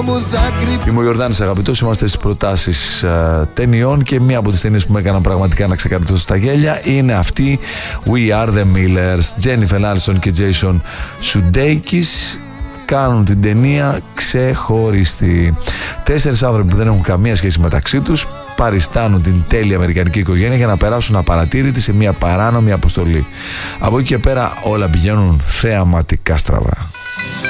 μου δάκρυ. Είμαι ο Ιορδάνης αγαπητός, είμαστε στις προτάσεις ταινιών και μία από τις ταινίες που με έκαναν πραγματικά να ξεκαρδίσω στα γέλια είναι αυτή, We Are The Millers. Jennifer Aniston και Jason Sudeikis κάνουν την ταινία ξεχωριστή. 4 άνθρωποι που δεν έχουν καμία σχέση μεταξύ τους παριστάνουν την τέλεια αμερικανική οικογένεια για να περάσουν απαρατήρητοι σε μια παράνομη αποστολή. Από εκεί και πέρα όλα πηγαίνουν θεαματικά στραβά.